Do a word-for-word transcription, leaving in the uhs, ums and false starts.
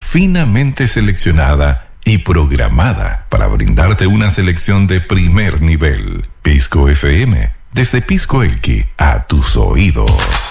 finamente seleccionada y programada para brindarte una selección de primer nivel. Pisco F M, desde Pisco Elqui a tus oídos.